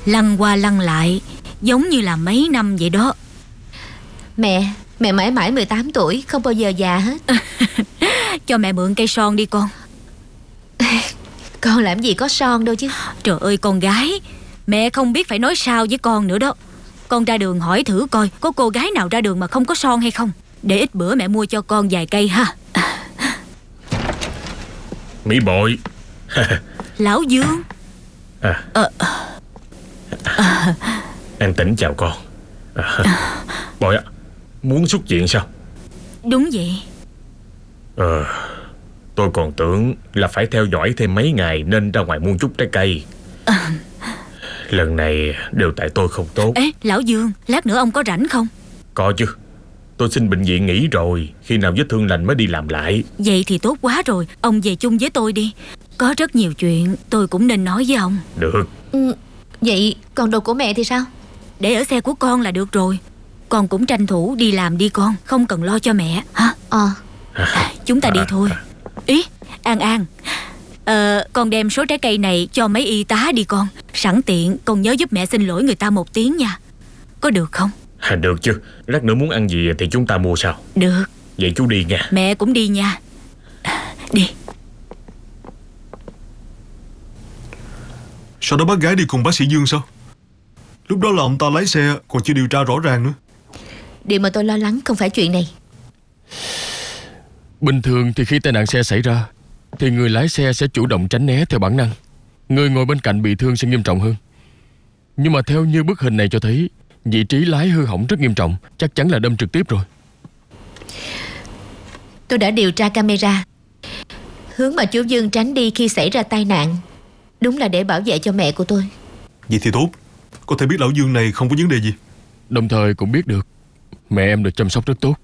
lăn qua lăn lại, giống như là mấy năm vậy đó. Mẹ mãi mãi 18 tuổi, không bao giờ già hết. Cho mẹ mượn cây son đi con. Con làm gì có son đâu chứ. Trời ơi con gái, mẹ không biết phải nói sao với con nữa đó. Con ra đường hỏi thử coi có cô gái nào ra đường mà không có son hay không. Để ít bữa mẹ mua cho con vài cây ha. Mỹ Bội. Lão Dương. An Tĩnh chào con. Bội á, muốn xuất viện sao? Đúng vậy. Tôi còn tưởng là phải theo dõi thêm mấy ngày nên ra ngoài mua chút trái cây. Lần này đều tại tôi không tốt. Ê Lão Dương, lát nữa ông có rảnh không? Có chứ. Tôi xin bệnh viện nghỉ rồi, khi nào vết thương lành mới đi làm lại. Vậy thì tốt quá rồi, ông về chung với tôi đi. Có rất nhiều chuyện tôi cũng nên nói với ông. Được. Vậy còn đồ của mẹ thì sao? Để ở xe của con là được rồi. Con cũng tranh thủ đi làm đi con, không cần lo cho mẹ hả? Chúng ta đi thôi. Ý An, con đem số trái cây này cho mấy y tá đi con. Sẵn tiện con nhớ giúp mẹ xin lỗi người ta một tiếng nha. Có được không? Được chứ. Lát nữa muốn ăn gì thì chúng ta mua sao? Được. Vậy chú đi nha. Mẹ cũng đi nha. Đi. Sau đó bác gái đi cùng bác sĩ Dương sao? Lúc đó là ông ta lái xe, còn chưa điều tra rõ ràng nữa. Điều mà tôi lo lắng không phải chuyện này. Bình thường thì khi tai nạn xe xảy ra thì người lái xe sẽ chủ động tránh né theo bản năng. Người ngồi bên cạnh bị thương sẽ nghiêm trọng hơn. Nhưng mà theo như bức hình này cho thấy, vị trí lái hư hỏng rất nghiêm trọng, chắc chắn là đâm trực tiếp rồi. Tôi đã điều tra camera. Hướng mà chú Dương tránh đi khi xảy ra tai nạn đúng là để bảo vệ cho mẹ của tôi. Vậy thì tốt. Có thể biết lão Dương này không có vấn đề gì. Đồng thời cũng biết được mẹ em được chăm sóc rất tốt.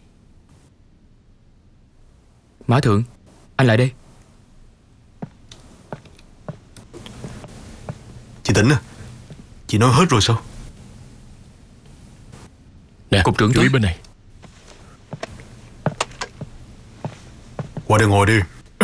Mã Thượng, anh lại đây. Chị Tĩnh à, chị nói hết rồi sao? Nè, Cục trưởng chú ý tới. bên này. Qua đây ngồi đi.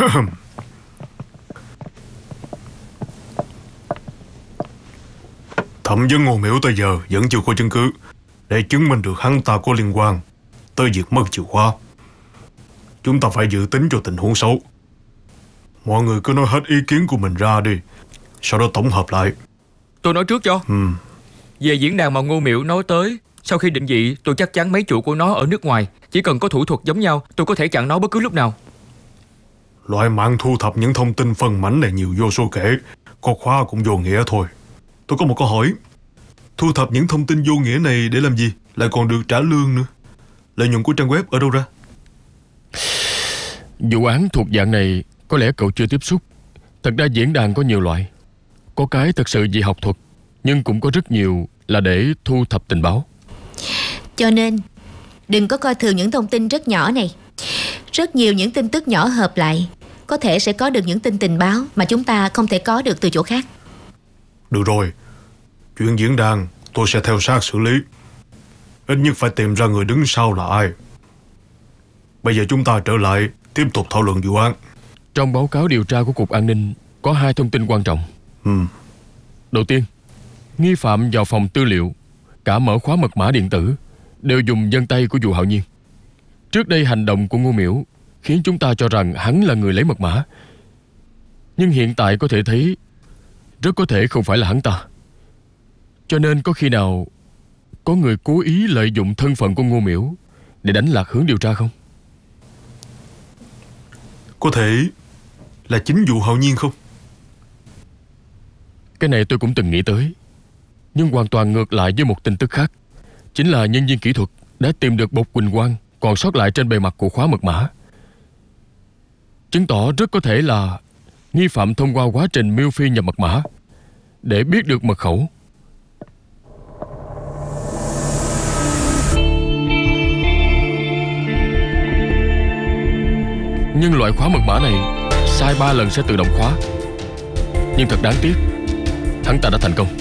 Thẩm vấn Ngô Miểu tới giờ vẫn chưa có chứng cứ để chứng minh được hắn ta có liên quan tới việc mất chìa khóa. Chúng ta phải dự tính cho tình huống xấu. Mọi người cứ nói hết ý kiến của mình ra đi, sau đó tổng hợp lại. Tôi nói trước cho. Về diễn đàn mà Ngô Miểu nói tới, sau khi định vị tôi chắc chắn mấy chủ của nó ở nước ngoài. Chỉ cần có thủ thuật giống nhau, tôi có thể chặn nó bất cứ lúc nào. Loại mạng thu thập những thông tin phân mảnh này nhiều vô số kể, có khóa cũng vô nghĩa thôi. Tôi có một câu hỏi. Thu thập những thông tin vô nghĩa này để làm gì? Lại còn được trả lương nữa. Lợi nhuận của trang web ở đâu ra? Vụ án thuộc dạng này có lẽ cậu chưa tiếp xúc. Thật ra diễn đàn có nhiều loại. Có cái thật sự vì học thuật, nhưng cũng có rất nhiều là để thu thập tình báo. Cho nên đừng có coi thường những thông tin rất nhỏ này. Rất nhiều những tin tức nhỏ hợp lại có thể sẽ có được những tình báo mà chúng ta không thể có được từ chỗ khác. Được rồi, chuyện diễn đàn tôi sẽ theo sát xử lý. Ít nhất phải tìm ra người đứng sau là ai. Bây giờ chúng ta trở lại tiếp tục thảo luận vụ án. Trong báo cáo điều tra của Cục An ninh có 2 thông tin quan trọng. Đầu tiên, nghi phạm vào phòng tư liệu, cả mở khóa mật mã điện tử đều dùng vân tay của Dù Hạo Nhiên. Trước đây hành động của Ngô Miểu khiến chúng ta cho rằng hắn là người lấy mật mã. Nhưng hiện tại có thể thấy rất có thể không phải là hắn ta. Cho nên có khi nào có người cố ý lợi dụng thân phận của Ngô Miểu để đánh lạc hướng điều tra không? Có thể là chính Dù Hạo Nhiên không? Cái này tôi cũng từng nghĩ tới, nhưng hoàn toàn ngược lại với một tin tức khác. Chính là nhân viên kỹ thuật đã tìm được bột huỳnh quang còn sót lại trên bề mặt của khóa mật mã, chứng tỏ rất có thể là nghi phạm thông qua quá trình miêu phi nhập mật mã để biết được mật khẩu. Nhưng loại khóa mật mã này sai 3 lần sẽ tự động khóa. Nhưng thật đáng tiếc, hắn ta đã thành công.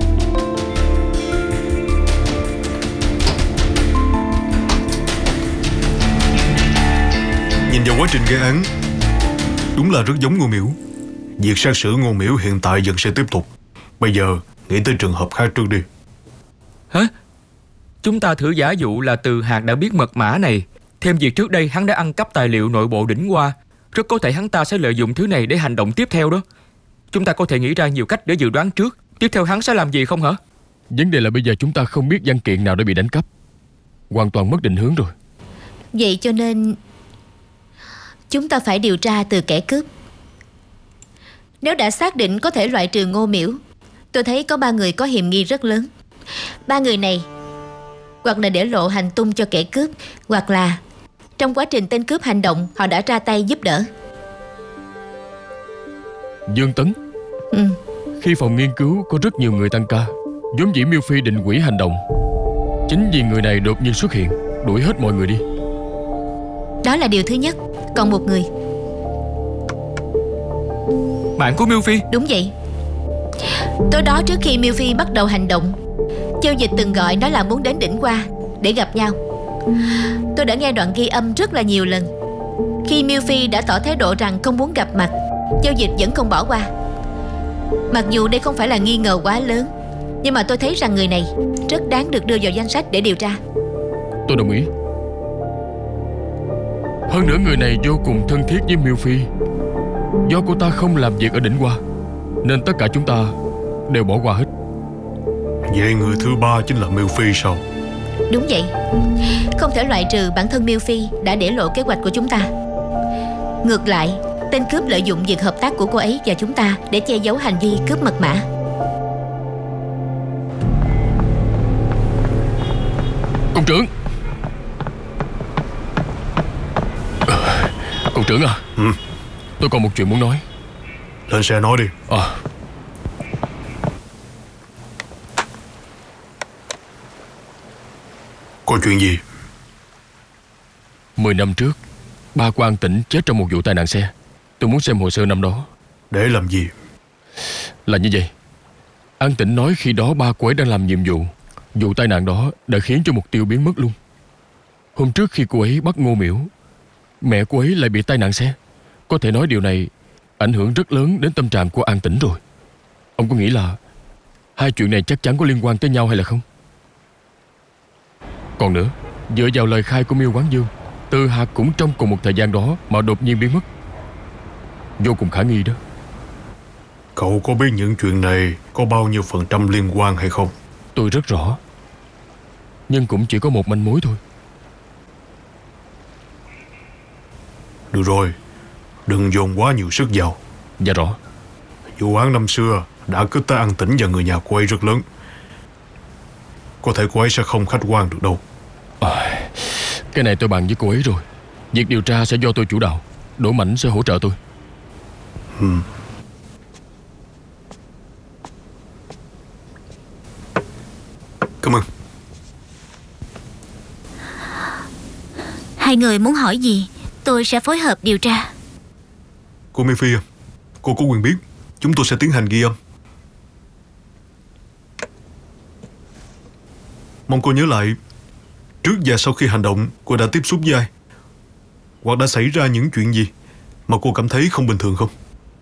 Nhìn vào quá trình gây án, đúng là rất giống Ngô Miểu. Việc xét xử Ngô Miểu hiện tại vẫn sẽ tiếp tục. Bây giờ nghĩ tới trường hợp khác trước đi. Hả? Chúng ta thử giả dụ là Từ Hạc đã biết mật mã này, thêm việc trước đây hắn đã ăn cắp tài liệu nội bộ đỉnh Hoa. Rất có thể hắn ta sẽ lợi dụng thứ này để hành động tiếp theo đó. Chúng ta có thể nghĩ ra nhiều cách để dự đoán trước tiếp theo hắn sẽ làm gì không hả? Vấn đề là bây giờ chúng ta không biết văn kiện nào đã bị đánh cắp. Hoàn toàn mất định hướng rồi. Vậy cho nên chúng ta phải điều tra từ kẻ cướp. Nếu đã xác định có thể loại trừ Ngô Miểu, tôi thấy có 3 người có hiểm nghi rất lớn. 3 người này hoặc là để lộ hành tung cho kẻ cướp, hoặc là trong quá trình tên cướp hành động họ đã ra tay giúp đỡ. Dương Tấn. Khi phòng nghiên cứu có rất nhiều người tăng ca, vốn dĩ Miêu Phi định hủy hành động. Chính vì người này đột nhiên xuất hiện, đuổi hết mọi người đi. Đó là điều thứ nhất. Còn một người. Bạn của Miêu Phi? Đúng vậy. Tối đó trước khi Miêu Phi bắt đầu hành động, Châu Dịch từng gọi nó là muốn đến đỉnh Hoa để gặp nhau. Tôi đã nghe đoạn ghi âm rất là nhiều lần. Khi Miêu Phi đã tỏ thái độ rằng không muốn gặp mặt, Châu Dịch vẫn không bỏ qua. Mặc dù đây không phải là nghi ngờ quá lớn, nhưng mà tôi thấy rằng người này rất đáng được đưa vào danh sách để điều tra. Tôi đồng ý. Hơn nữa người này vô cùng thân thiết với Miêu Phi. Do cô ta không làm việc ở đỉnh Hoa, nên tất cả chúng ta đều bỏ qua hết. Vậy người thứ 3 chính là Miêu Phi sao? Đúng vậy. Không thể loại trừ bản thân Miêu Phi đã để lộ kế hoạch của chúng ta. Ngược lại, tên cướp lợi dụng việc hợp tác của cô ấy và chúng ta để che giấu hành vi cướp mật mã. Cục trưởng. Cục trưởng à. Tôi còn một chuyện muốn nói. Lên xe nói đi. Có chuyện gì? 10 năm trước, ba của An Tĩnh chết trong một vụ tai nạn xe. Tôi muốn xem hồ sơ năm đó. Để làm gì? Là như vậy. An Tĩnh nói khi đó ba cô ấy đang làm nhiệm vụ. Vụ tai nạn đó đã khiến cho mục tiêu biến mất luôn. Hôm trước khi cô ấy bắt Ngô Miểu, mẹ cô ấy lại bị tai nạn xe. Có thể nói điều này ảnh hưởng rất lớn đến tâm trạng của An Tĩnh rồi. Ông có nghĩ là hai chuyện này chắc chắn có liên quan tới nhau hay là không? Còn nữa, dựa vào lời khai của Miêu Quán Dương, Từ Hạc cũng trong cùng một thời gian đó mà đột nhiên biến mất. Vô cùng khả nghi đó. Cậu có biết những chuyện này có bao nhiêu % liên quan hay không? Tôi rất rõ, nhưng cũng chỉ có một manh mối thôi. Được rồi, đừng dồn quá nhiều sức vào. Dạ rõ. Vụ án năm xưa đã kích tới An Tĩnh và người nhà cô ấy rất lớn. Có thể cô ấy sẽ không khách quan được đâu. Cái này tôi bàn với cô ấy rồi. Việc điều tra sẽ do tôi chủ đạo. Đỗ Mãnh sẽ hỗ trợ tôi. Cảm ơn. Hai người muốn hỏi gì, tôi sẽ phối hợp điều tra. Cô Miêu Phi, cô có quyền biết. Chúng tôi sẽ tiến hành ghi âm. Mong cô nhớ lại, trước và sau khi hành động cô đã tiếp xúc với ai, hoặc đã xảy ra những chuyện gì mà cô cảm thấy không bình thường không?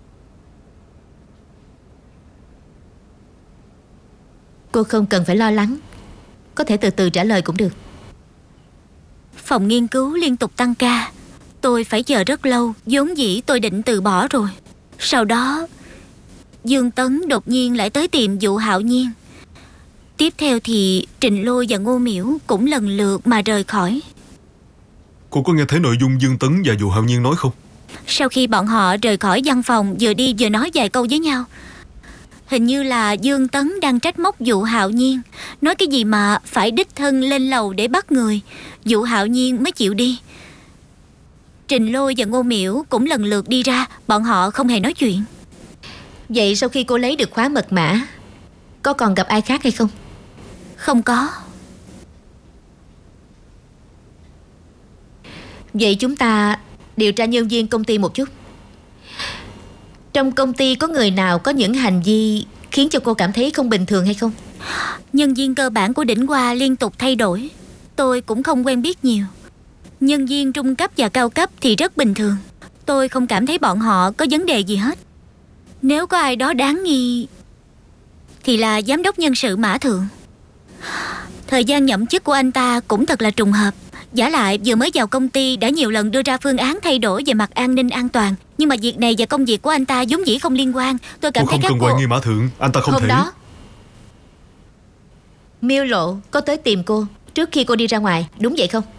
Cô không cần phải lo lắng, có thể từ từ trả lời cũng được. Phòng nghiên cứu liên tục tăng ca, tôi phải chờ rất lâu. Vốn dĩ tôi định từ bỏ rồi. Sau đó Dương Tấn đột nhiên lại tới tìm Dụ Hạo Nhiên. Tiếp theo thì Trình Lôi và Ngô Miểu cũng lần lượt mà rời khỏi. Cô có nghe thấy nội dung Dương Tấn và Dụ Hạo Nhiên nói không? Sau khi bọn họ rời khỏi văn phòng, vừa đi vừa nói vài câu với nhau. Hình như là Dương Tấn đang trách móc Dụ Hạo Nhiên, nói cái gì mà phải đích thân lên lầu để bắt người, Dụ Hạo Nhiên mới chịu đi. Trình Lôi và Ngô Miểu cũng lần lượt đi ra, bọn họ không hề nói chuyện. Vậy sau khi cô lấy được khóa mật mã, có còn gặp ai khác hay không? Không có. Vậy chúng ta điều tra nhân viên công ty một chút. Trong công ty có người nào có những hành vi khiến cho cô cảm thấy không bình thường hay không? Nhân viên cơ bản của đỉnh Hoa liên tục thay đổi. Tôi cũng không quen biết nhiều. Nhân viên trung cấp và cao cấp thì rất bình thường. Tôi không cảm thấy bọn họ có vấn đề gì hết. Nếu có ai đó đáng nghi thì là giám đốc nhân sự Mã Thượng. Thời gian nhậm chức của anh ta cũng thật là trùng hợp. Giả lại vừa mới vào công ty đã nhiều lần đưa ra phương án thay đổi về mặt an ninh an toàn. Nhưng mà việc này và công việc của anh ta vốn dĩ không liên quan. Tôi cảm Cô thấy không các cần cô... hoài nghi Mã Thượng. Anh ta không Hôm thể. đó Miêu Lộ có tới tìm cô trước khi cô đi ra ngoài, đúng vậy không?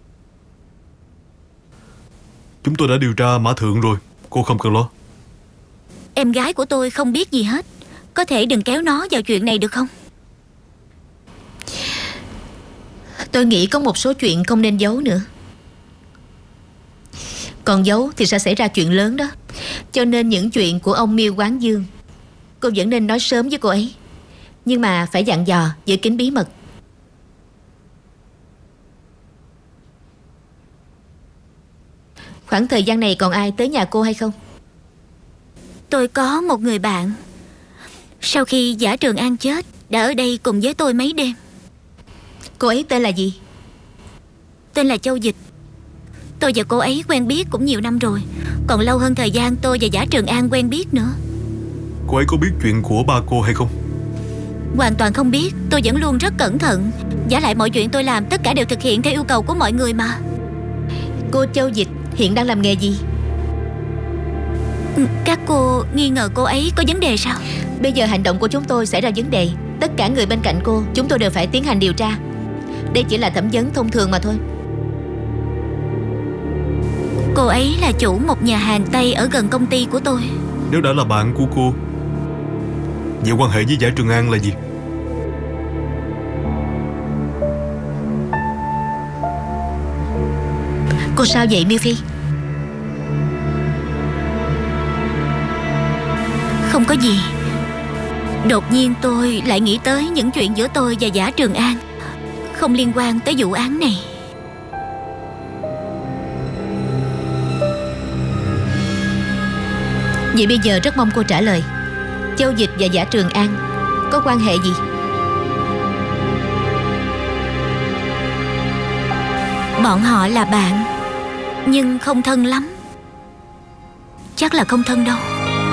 Chúng tôi đã điều tra Mã Thượng rồi. Cô không cần lo. Em gái của tôi không biết gì hết. Có thể đừng kéo nó vào chuyện này được không? Tôi nghĩ có một số chuyện không nên giấu nữa. Còn giấu thì sẽ xảy ra chuyện lớn đó. Cho nên những chuyện của ông Miêu Quán Dương cô vẫn nên nói sớm với cô ấy. Nhưng mà phải dặn dò, giữ kín bí mật. Khoảng thời gian này còn ai tới nhà cô hay không? Tôi có một người bạn. Sau khi Giả Trường An chết, đã ở đây cùng với tôi mấy đêm. Cô ấy tên là gì? Tên là Châu Dịch. Tôi và cô ấy quen biết cũng nhiều năm rồi. Còn lâu hơn thời gian tôi và Giả Trường An quen biết nữa. Cô ấy có biết chuyện của ba cô hay không? Hoàn toàn không biết. Tôi vẫn luôn rất cẩn thận. Giả lại mọi chuyện tôi làm tất cả đều thực hiện theo yêu cầu của mọi người mà. Cô Châu Dịch hiện đang làm nghề gì? Các cô nghi ngờ cô ấy có vấn đề sao? Bây giờ hành động của chúng tôi xảy ra vấn đề. Tất cả người bên cạnh cô chúng tôi đều phải tiến hành điều tra. Đây chỉ là thẩm vấn thông thường mà thôi. Cô ấy là chủ một nhà hàng Tây ở gần công ty của tôi. Nếu đã là bạn của cô, vậy quan hệ với Giả Trường An là gì? Cô sao vậy Miêu Phi? Không có gì. Đột nhiên tôi lại nghĩ tới những chuyện giữa tôi và Giả Trường An, không liên quan tới vụ án này. Vậy bây giờ rất mong cô trả lời. Châu Dịch và Giả Trường An có quan hệ gì? Bọn họ là bạn, nhưng không thân lắm. Chắc là không thân đâu.